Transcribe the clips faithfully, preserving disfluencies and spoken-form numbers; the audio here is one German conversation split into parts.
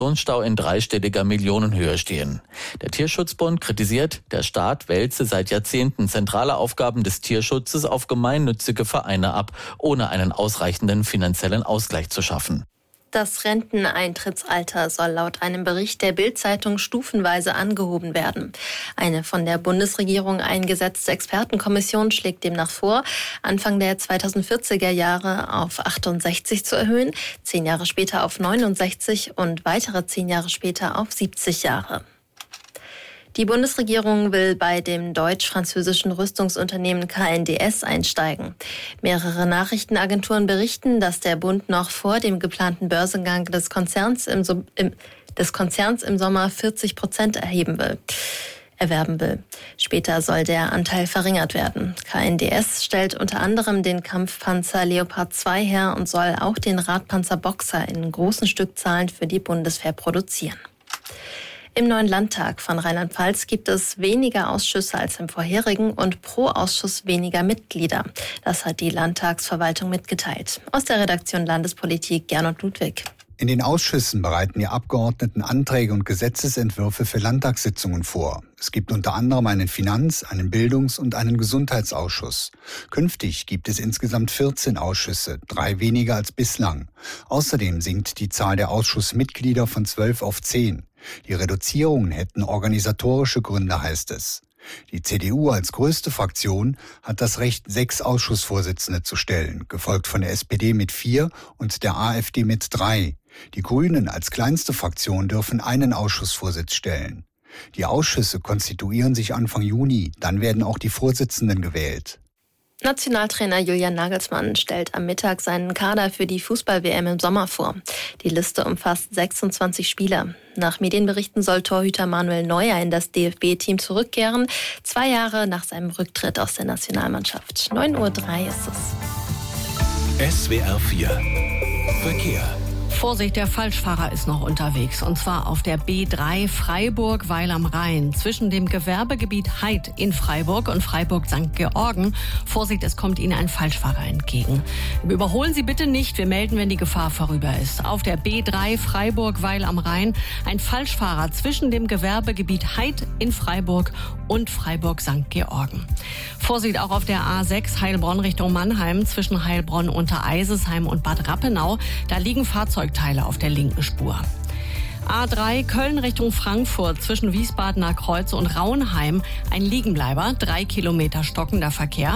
Stau in dreistelliger Millionenhöhe stehen. Der Tierschutzbund kritisiert, der Staat wälze seit Jahrzehnten zentrale Aufgaben des Tierschutzes auf gemeinnützige Vereine ab, ohne einen ausreichenden finanziellen Ausgleich zu schaffen. Das Renteneintrittsalter soll laut einem Bericht der Bild-Zeitung stufenweise angehoben werden. Eine von der Bundesregierung eingesetzte Expertenkommission schlägt demnach vor, Anfang der zweitausendvierziger Jahre auf achtundsechzig zu erhöhen, zehn Jahre später auf neunundsechzig und weitere zehn Jahre später auf siebzig Jahre. Die Bundesregierung will bei dem deutsch-französischen Rüstungsunternehmen K N D S einsteigen. Mehrere Nachrichtenagenturen berichten, dass der Bund noch vor dem geplanten Börsengang des Konzerns im, im, des Konzerns im Sommer vierzig Prozent erheben will, erwerben will. Später soll der Anteil verringert werden. K N D S stellt unter anderem den Kampfpanzer Leopard zwei her und soll auch den Radpanzer Boxer in großen Stückzahlen für die Bundeswehr produzieren. Im neuen Landtag von Rheinland-Pfalz gibt es weniger Ausschüsse als im vorherigen und pro Ausschuss weniger Mitglieder. Das hat die Landtagsverwaltung mitgeteilt. Aus der Redaktion Landespolitik Gernot Ludwig. In den Ausschüssen bereiten die Abgeordneten Anträge und Gesetzesentwürfe für Landtagssitzungen vor. Es gibt unter anderem einen Finanz-, einen Bildungs- und einen Gesundheitsausschuss. Künftig gibt es insgesamt vierzehn Ausschüsse, drei weniger als bislang. Außerdem sinkt die Zahl der Ausschussmitglieder von zwölf auf zehn. Die Reduzierungen hätten organisatorische Gründe, heißt es. Die C D U als größte Fraktion hat das Recht, sechs Ausschussvorsitzende zu stellen, gefolgt von der S P D mit vier und der A f D mit drei. Die Grünen als kleinste Fraktion dürfen einen Ausschussvorsitz stellen. Die Ausschüsse konstituieren sich Anfang Juni, dann werden auch die Vorsitzenden gewählt. Nationaltrainer Julian Nagelsmann stellt am Mittag seinen Kader für die Fußball-W M im Sommer vor. Die Liste umfasst sechsundzwanzig Spieler. Nach Medienberichten soll Torhüter Manuel Neuer in das D F B-Team zurückkehren, zwei Jahre nach seinem Rücktritt aus der Nationalmannschaft. neun Uhr drei ist es. S W R vier Verkehr. Vorsicht, der Falschfahrer ist noch unterwegs. Und zwar auf der B drei Freiburg-Weil am Rhein. Zwischen dem Gewerbegebiet Heid in Freiburg und Freiburg-Sankt Georgen. Vorsicht, es kommt Ihnen ein Falschfahrer entgegen. Überholen Sie bitte nicht. Wir melden, wenn die Gefahr vorüber ist. Auf der B drei Freiburg-Weil am Rhein ein Falschfahrer zwischen dem Gewerbegebiet Heid in Freiburg und Freiburg-Sankt Georgen. Vorsicht auch auf der A sechs Heilbronn Richtung Mannheim zwischen Heilbronn unter Eisesheim und Bad Rappenau. Da liegen Fahrzeugteile auf der linken Spur. A drei Köln Richtung Frankfurt zwischen Wiesbadener Kreuz und Raunheim ein Liegenbleiber, drei Kilometer stockender Verkehr.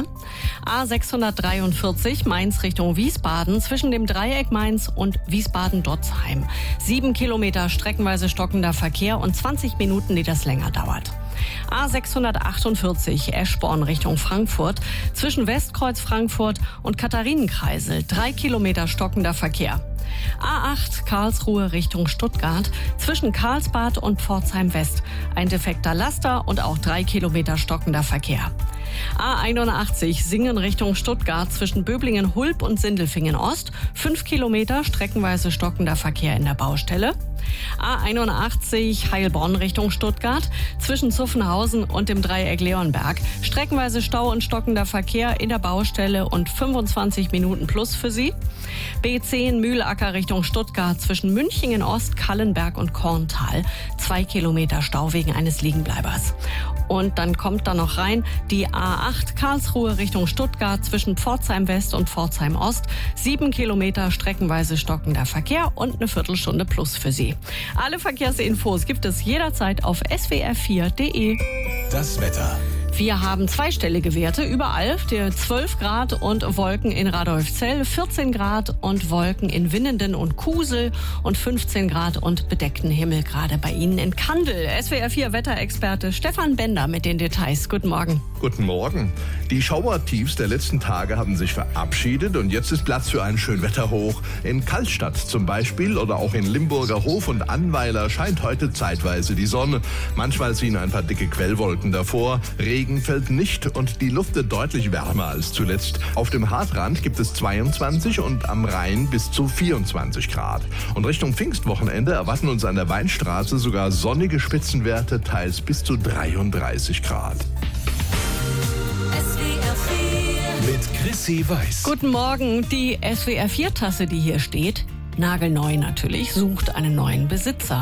A sechshundertdreiundvierzig Mainz Richtung Wiesbaden zwischen dem Dreieck Mainz und Wiesbaden-Dotzheim. Sieben Kilometer streckenweise stockender Verkehr und zwanzig Minuten, die das länger dauert. A sechshundertachtundvierzig Eschborn Richtung Frankfurt zwischen Westkreuz Frankfurt und Katharinenkreisel, drei Kilometer stockender Verkehr. A acht Karlsruhe Richtung Stuttgart zwischen Karlsbad und Pforzheim West. Ein defekter Laster und auch drei Kilometer stockender Verkehr. A einundachtzig Singen Richtung Stuttgart zwischen Böblingen-Hulb und Sindelfingen Ost. Fünf Kilometer streckenweise stockender Verkehr in der Baustelle. A einundachtzig Heilbronn Richtung Stuttgart zwischen Zuffenhausen und dem Dreieck Leonberg. Streckenweise Stau und stockender Verkehr in der Baustelle und fünfundzwanzig Minuten plus für Sie. B zehn Mühlacker Richtung Stuttgart zwischen Münchingen Ost, Kallenberg und Korntal. Zwei Kilometer Stau wegen eines Liegenbleibers. Und dann kommt da noch rein die A acht Karlsruhe Richtung Stuttgart zwischen Pforzheim West und Pforzheim Ost. Sieben Kilometer streckenweise stockender Verkehr und eine Viertelstunde plus für Sie. Alle Verkehrsinfos gibt es jederzeit auf s w r vier punkt d e. Das Wetter. Wir haben zweistellige Werte überall. Der zwölf Grad und Wolken in Radolfzell, vierzehn Grad und Wolken in Winnenden und Kusel und fünfzehn Grad und bedeckten Himmel gerade bei Ihnen in Kandel. S W R vier Wetterexperte Stefan Bender mit den Details. Guten Morgen. Guten Morgen. Die Schauertiefs der letzten Tage haben sich verabschiedet und jetzt ist Platz für ein Schönwetterhoch. In Callstatt zum Beispiel oder auch in Limburger Hof und Annweiler scheint heute zeitweise die Sonne. Manchmal ziehen ein paar dicke Quellwolken davor. Regen fällt nicht und die Luft wird deutlich wärmer als zuletzt. Auf dem Hartrand gibt es zweiundzwanzig und am Rhein bis zu vierundzwanzig Grad. Und Richtung Pfingstwochenende erwarten uns an der Weinstraße sogar sonnige Spitzenwerte, teils bis zu dreiunddreißig Grad. Mit Chrissy Weiß. Guten Morgen. Die S W R vier Tasse, die hier steht, nagelneu natürlich, sucht einen neuen Besitzer.